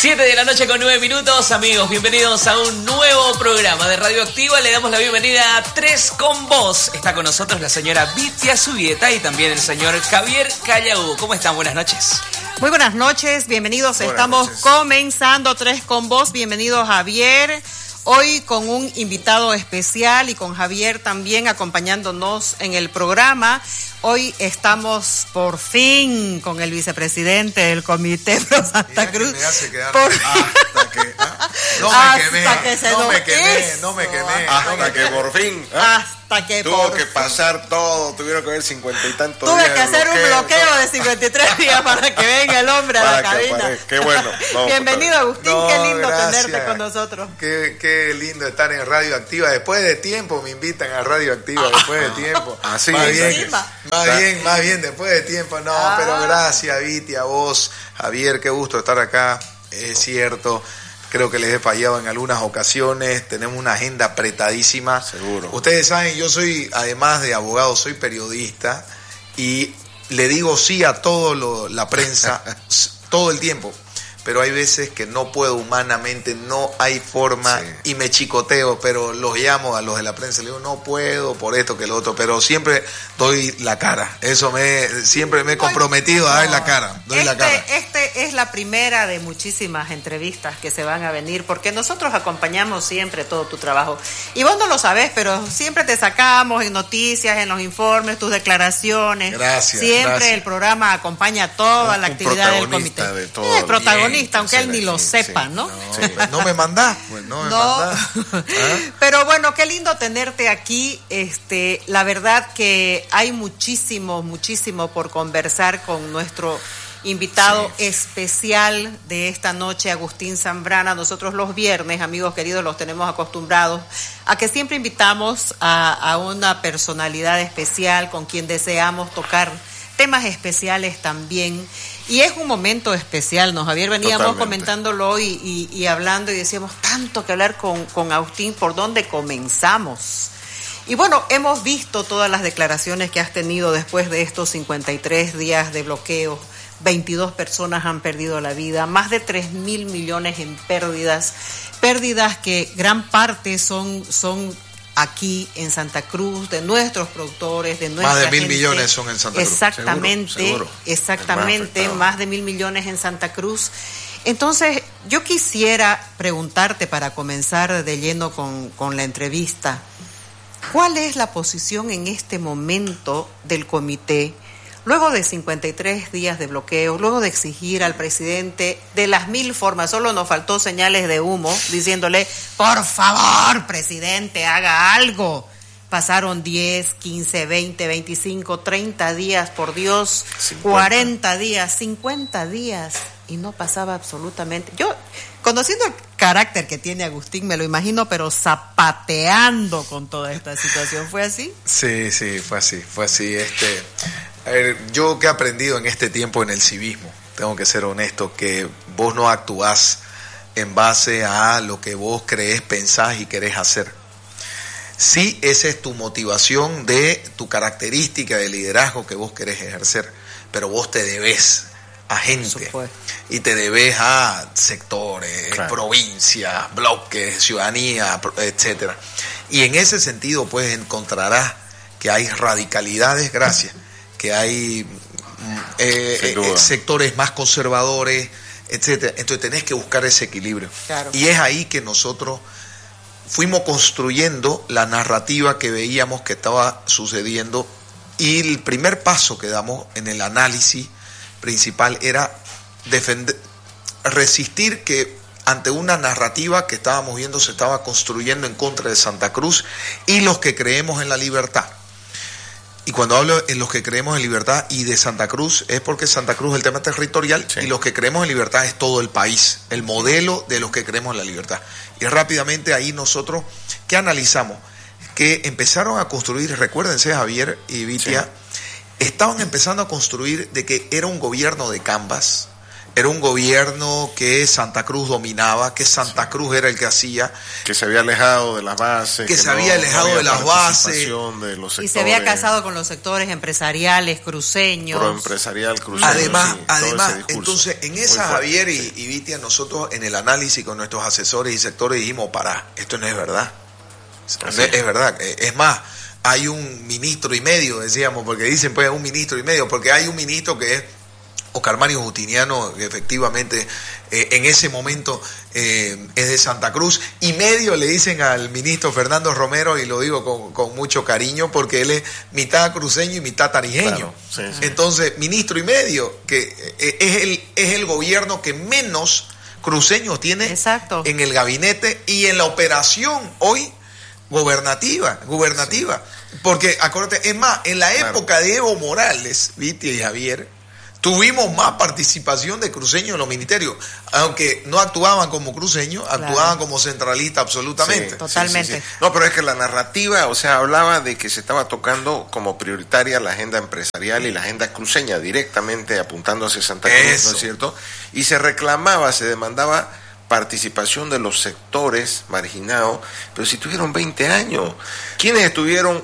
7 de la noche con 9 minutos, amigos, bienvenidos a un nuevo programa de Radioactiva. Le damos la bienvenida a Tres con Vos. Está con nosotros la señora Vitia Subieta y también el señor Javier Callaú. ¿Cómo están? Buenas noches. Muy buenas noches, bienvenidos. Estamos comenzando Tres con Vos. Bienvenido, Javier. Hoy con un invitado especial y con Javier también acompañándonos en el programa. Hoy estamos por fin con el vicepresidente del Comité Pro Santa Cruz. Me hace quedar hasta que por fin. Hasta que tuvo que pasar todo, tuvieron que ver 50 y tantos días. Tuve que hacer un bloqueo de 53 días para que venga el hombre a la cabina. Qué bueno. Bienvenido, Agustín, qué lindo tenerte con nosotros. Qué lindo estar en Radioactiva. Después de tiempo me invitan a Radioactiva, después de tiempo. Así más bien, después de tiempo. Pero gracias, Viti, a vos, Javier, qué gusto estar acá. Es cierto. Creo que les he fallado en algunas ocasiones, tenemos una agenda apretadísima. Seguro. Ustedes saben, yo soy, además de abogado, soy periodista y le digo sí a todo la prensa todo el tiempo, pero hay veces que no puedo humanamente, no hay forma y me chicoteo, pero los llamo a los de la prensa, le digo no puedo por esto que lo otro, pero siempre doy la cara, siempre me he comprometido a dar la cara, la cara. Es la primera de muchísimas entrevistas que se van a venir, porque nosotros acompañamos siempre todo tu trabajo, y vos no lo sabés, pero siempre te sacamos en noticias, en los informes, tus declaraciones. Gracias. Siempre el programa acompaña toda la actividad del comité. De todo es protagonista, aunque él ni lo sepa, ¿no? No me mandás, pues no me mandás. Pero bueno, qué lindo tenerte aquí. La verdad que hay muchísimo por conversar con nuestro invitado especial de esta noche, Agustín Zambrana. Nosotros los viernes, amigos queridos, los tenemos acostumbrados a que siempre invitamos a una personalidad especial con quien deseamos tocar temas especiales también. Y es un momento especial, ¿no, Javier? Veníamos comentándolo y hablando y decíamos tanto que hablar con Agustín, ¿por dónde comenzamos? Y bueno, hemos visto todas las declaraciones que has tenido después de estos 53 días de bloqueo. 22 personas han perdido la vida, más de 3.000 millones en pérdidas que gran parte son aquí en Santa Cruz, de nuestros productores, de nuestra gente. Más de 1.000 millones son en Santa Cruz. Exactamente, más de 1.000 millones en Santa Cruz. Entonces, yo quisiera preguntarte para comenzar de lleno con la entrevista, ¿cuál es la posición en este momento del comité? Luego de 53 días de bloqueo, luego de exigir al presidente de las 1.000 formas, solo nos faltó señales de humo, diciéndole, por favor, presidente, haga algo. Pasaron 10, 15, 20, 25, 30 días, por Dios, 50. 40 días, 50 días, y no pasaba absolutamente. Yo, conociendo el carácter que tiene Agustín, me lo imagino, pero zapateando con toda esta situación. ¿Fue así? Sí, fue así. A ver, yo que he aprendido en este tiempo en el civismo, tengo que ser honesto, que vos no actuás en base a lo que vos creés, pensás y querés hacer. Sí, esa es tu motivación de tu característica de liderazgo que vos querés ejercer, pero vos te debés a gente y te debes a sectores, provincias, bloques, ciudadanía, etcétera. Y en ese sentido, pues encontrarás que hay radicalidades, que hay sectores más conservadores, etcétera. Entonces tenés que buscar ese equilibrio. Claro. Y es ahí que nosotros fuimos construyendo la narrativa que veíamos que estaba sucediendo, y el primer paso que damos en el análisis principal era resistir que ante una narrativa que estábamos viendo se estaba construyendo en contra de Santa Cruz y los que creemos en la libertad. Y cuando hablo en los que creemos en libertad y de Santa Cruz, es porque Santa Cruz es el tema territorial, y los que creemos en libertad es todo el país, el modelo de los que creemos en la libertad. Y rápidamente ahí nosotros, ¿qué analizamos? Que empezaron a construir, recuérdense, Javier y Vitia, estaban empezando a construir de que era un gobierno de canvas, Era un gobierno que Santa Cruz dominaba, que Santa Cruz era el que hacía. Que se había alejado de las bases. Que se había alejado de las bases. De los sectores, y se había casado con los sectores empresariales, cruceños. Proempresarial, cruceños. Además, entonces, en esa, Javier y Vitia, nosotros en el análisis con nuestros asesores y sectores dijimos, esto no es verdad. Es verdad. Es más, hay un ministro y medio, decíamos, porque dicen pues un ministro y medio, porque hay un ministro que es Oscar Mario Justiniano, que efectivamente en ese momento es de Santa Cruz, y medio le dicen al ministro Fernando Romero, y lo digo con mucho cariño, porque él es mitad cruceño y mitad tarijeño. Claro, sí. Entonces, ministro y medio, que es el gobierno que menos cruceños tiene. Exacto. En el gabinete y en la operación hoy gubernativa. Sí. Porque, acuérdate, es más, en la época de Evo Morales, Vitia y Javier, tuvimos más participación de cruceños en los ministerios, aunque no actuaban como cruceños, actuaban como centralistas absolutamente. Sí, totalmente. Sí. No, pero es que la narrativa, hablaba de que se estaba tocando como prioritaria la agenda empresarial y la agenda cruceña, directamente apuntando hacia Santa Cruz, ¿no es cierto? Y se reclamaba, se demandaba participación de los sectores marginados, pero si tuvieron 20 años, ¿quiénes estuvieron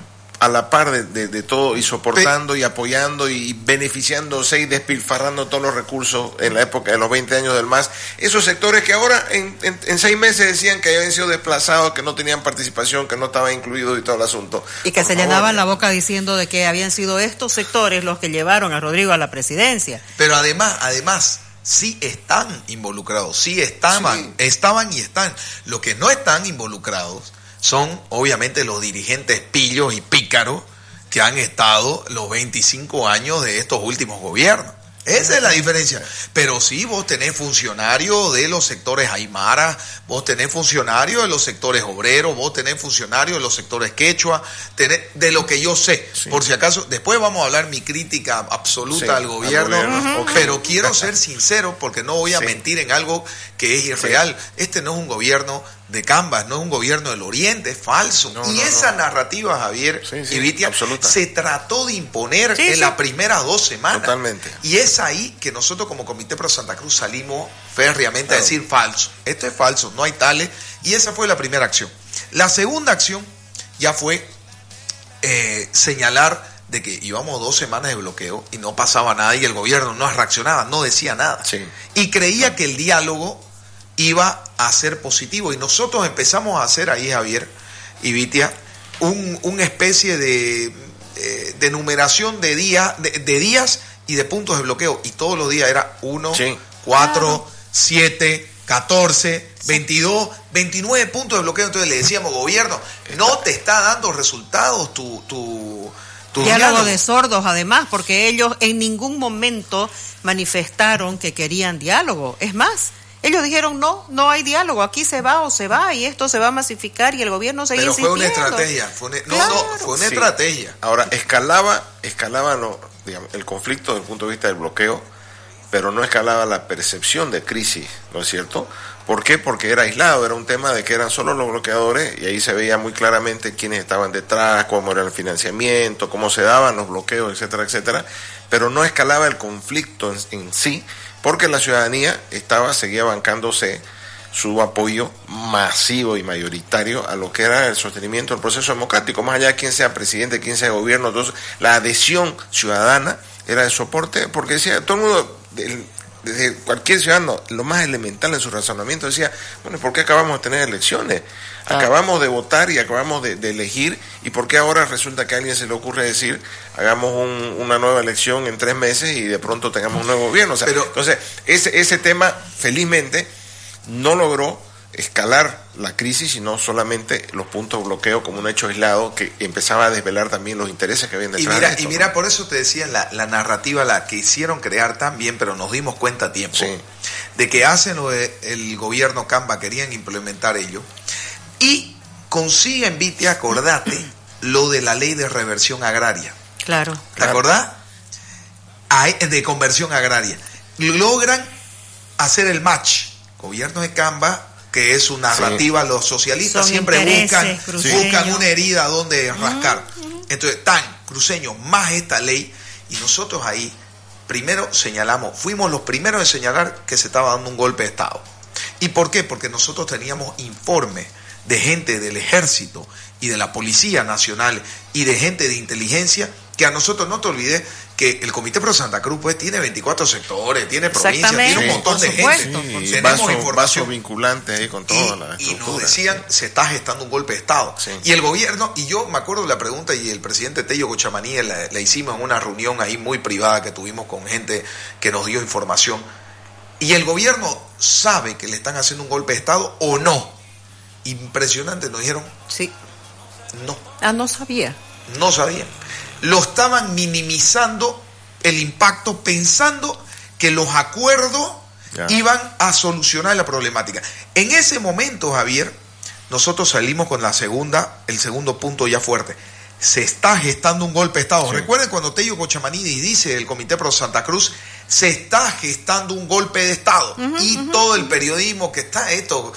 a la par de todo y soportando y apoyando y beneficiándose y despilfarrando todos los recursos en la época de los 20 años del MAS? Esos sectores que ahora en 6 meses decían que habían sido desplazados, que no tenían participación, que no estaban incluidos y todo el asunto. Y que se llenaban la boca diciendo de que habían sido estos sectores los que llevaron a Rodrigo a la presidencia. Pero además sí están involucrados, estaban y están. Los que no están involucrados son obviamente los dirigentes pillos y pícaros que han estado los 25 años de estos últimos gobiernos. Esa es la diferencia. Pero sí, vos tenés funcionarios de los sectores aymara, vos tenés funcionarios de los sectores obreros, vos tenés funcionarios de los sectores quechua, de lo que yo sé. Sí. Por si acaso, después vamos a hablar mi crítica absoluta al gobierno, pero quiero ser sincero porque no voy a mentir en algo que es irreal. Este no es un gobierno de Canvas, no es un gobierno del Oriente, es falso. Esa narrativa, Javier y Vitia, se trató de imponer en las primeras 2 semanas. Totalmente. Y es ahí que nosotros como Comité Pro Santa Cruz salimos férreamente a decir falso. Esto es falso, no hay tales. Y esa fue la primera acción. La segunda acción ya fue señalar de que íbamos 2 semanas de bloqueo y no pasaba nada y el gobierno no reaccionaba, no decía nada. Sí. Y creía que el diálogo iba a ser positivo. Y nosotros empezamos a hacer ahí, Javier y Vitia, una especie de numeración de días y de puntos de bloqueo. Y todos los días era 1, 4, 7, 14, 22, 29 puntos de bloqueo. Entonces le decíamos, gobierno, no te está dando resultados tu diálogo de sordos, además, porque ellos en ningún momento manifestaron que querían diálogo. Es más, ellos dijeron, no hay diálogo, aquí se va o se va, y esto se va a masificar, y el gobierno sigue insistiendo. Pero fue una estrategia, fue una estrategia. Ahora, escalaba el conflicto desde el punto de vista del bloqueo, pero no escalaba la percepción de crisis, ¿no es cierto? ¿Por qué? Porque era aislado, era un tema de que eran solo los bloqueadores, y ahí se veía muy claramente quiénes estaban detrás, cómo era el financiamiento, cómo se daban los bloqueos, etcétera, etcétera, pero no escalaba el conflicto en sí, porque la ciudadanía seguía bancándose su apoyo masivo y mayoritario a lo que era el sostenimiento del proceso democrático, más allá de quién sea presidente, quién sea gobierno. Entonces, la adhesión ciudadana era de soporte, porque decía, todo el mundo, desde cualquier ciudadano, lo más elemental en su razonamiento decía, bueno, ¿por qué acabamos de tener elecciones? Acabamos de votar y acabamos de elegir, ¿y por qué ahora resulta que a alguien se le ocurre decir, hagamos una nueva elección en 3 meses y de pronto tengamos un nuevo gobierno? O sea, entonces, ese tema, felizmente, no logró escalar la crisis, sino solamente los puntos de bloqueo como un hecho aislado que empezaba a desvelar también los intereses que habían detrás de esto. Y mira, por eso te decía, la narrativa la quisieron crear también, pero nos dimos cuenta a tiempo de que hacen lo el gobierno Camba, querían implementar ello, y consiguen, Vitia, acordate, lo de la ley de reversión agraria. Claro. ¿Te acordás? De conversión agraria. Logran hacer el match. Gobierno de Camba, que es su narrativa, los socialistas siempre buscan una herida donde rascar. Entonces, cruceños más esta ley, y nosotros ahí primero fuimos los primeros en señalar que se estaba dando un golpe de Estado. ¿Y por qué? Porque nosotros teníamos informes de gente del ejército y de la Policía Nacional y de gente de inteligencia, que a nosotros, no te olvides que el Comité Pro Santa Cruz pues tiene 24 sectores, tiene provincias, tiene un montón de gente. Sí, tenemos información vaso vinculante ahí con toda la estructura. Y nos decían, se está gestando un golpe de Estado. Sí. Y el gobierno, y yo me acuerdo de la pregunta, y el presidente Tello Cochamaní la hicimos en una reunión ahí muy privada que tuvimos con gente que nos dio información. Y el gobierno sabe que le están haciendo un golpe de Estado o no. Impresionante, nos dijeron. Sí. No. No sabía. No sabían. Lo estaban minimizando el impacto, pensando que los acuerdos iban a solucionar la problemática. En ese momento, Javier, nosotros salimos con el segundo punto ya fuerte. Se está gestando un golpe de Estado. Sí. Recuerden cuando Tello Cochamaní dice el Comité Pro Santa Cruz, se está gestando un golpe de Estado. Todo el periodismo que está,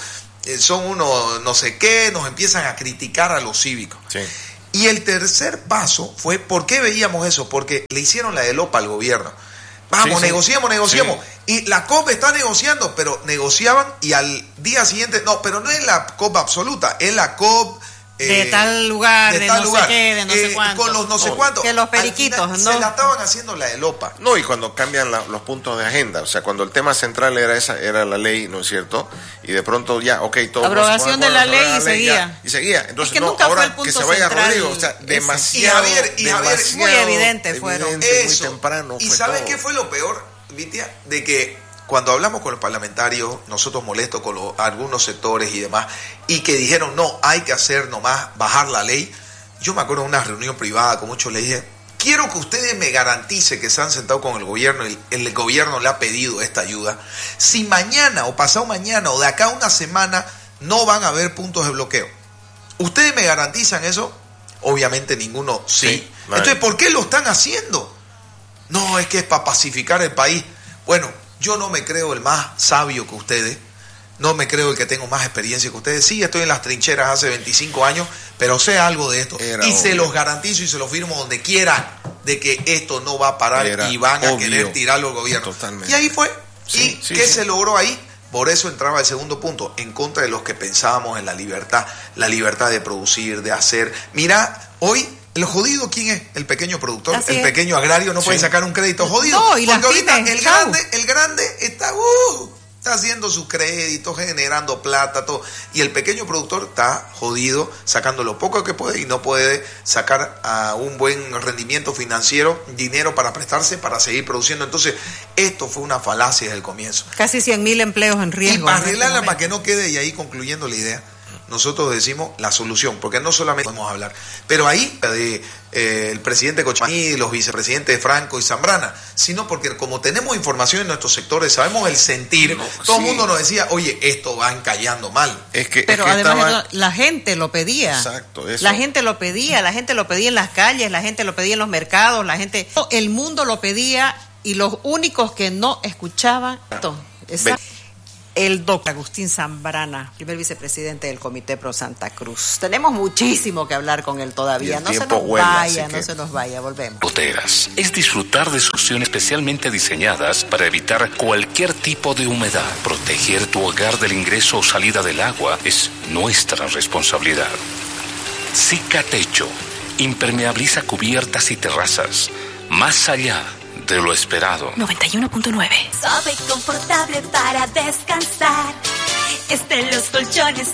son unos no sé qué, nos empiezan a criticar a los cívicos. Sí. Y el tercer paso fue, ¿por qué veíamos eso? Porque le hicieron la de Lopa al gobierno. Vamos, negociamos. Sí. Y la COP está negociando, pero negociaban y al día siguiente, no, pero no es la COP absoluta, es la COP... de tal lugar, de no sé qué, de no sé cuánto. Con los no sé cuántos. Que los periquitos, ¿no? Se la estaban haciendo la de Lopa. No, y cuando cambian los puntos de agenda, o sea, cuando el tema central era la ley, ¿no es cierto? Y de pronto ya, todo... Abrogación de la ley y seguía. Y seguía. Entonces, es que nunca fue el punto que se vaya central, Rodrigo, o sea, demasiado... Y Javier, muy evidente fueron. Eso. Muy temprano. ¿Y sabes qué fue lo peor, Vitia? De que cuando hablamos con los parlamentarios, nosotros molestos con algunos sectores y demás, y que dijeron, no, hay que hacer nomás, bajar la ley. Yo me acuerdo de una reunión privada con muchos, le dije, quiero que ustedes me garanticen que se han sentado con el gobierno, el gobierno le ha pedido esta ayuda. Si mañana o pasado mañana o de acá a una semana no van a haber puntos de bloqueo, ¿ustedes me garantizan eso? Obviamente ninguno sí. Entonces, ¿por qué lo están haciendo? No, es que es para pacificar el país. Bueno, yo no me creo el más sabio que ustedes, no me creo el que tengo más experiencia que ustedes. Sí, estoy en las trincheras hace 25 años, pero sé algo de esto. Se los garantizo y se los firmo donde quiera de que esto no va a parar y van a querer tirarlo al gobierno. Totalmente. Y ahí fue. ¿Qué se logró ahí? Por eso entraba el segundo punto, en contra de los que pensábamos en la libertad de producir, de hacer. Mira, hoy... ¿El jodido quién es? El pequeño productor, el pequeño agrario no puede sacar un crédito jodido. No, y porque ahorita pymes, el grande está haciendo sus créditos, generando plata, todo. Y el pequeño productor está jodido, sacando lo poco que puede y no puede sacar a un buen rendimiento financiero, dinero para prestarse, para seguir produciendo. Entonces, esto fue una falacia desde el comienzo. Casi 100.000 empleos en riesgo. Y para arreglarla, para que no quede, y ahí concluyendo la idea, nosotros decimos la solución, porque no solamente podemos hablar, pero ahí el presidente Cochamaní, los vicepresidentes Franco y Zambrana, sino porque como tenemos información en nuestros sectores, sabemos el sentir, todo el mundo nos decía, oye, esto va encallando mal. Pero además la gente lo pedía. Exacto, eso. La gente lo pedía en las calles, la gente lo pedía en los mercados, el mundo lo pedía y los únicos que no escuchaban el doctor Agustín Zambrana, primer vicepresidente del Comité Pro Santa Cruz. Tenemos muchísimo que hablar con él todavía. No se nos vaya, volvemos. Goteras es disfrutar de soluciones especialmente diseñadas para evitar cualquier tipo de humedad. Proteger tu hogar del ingreso o salida del agua es nuestra responsabilidad. Cicatecho impermeabiliza cubiertas y terrazas más allá de lo esperado. 91.9. Suave y confortable para descansar. Los colchones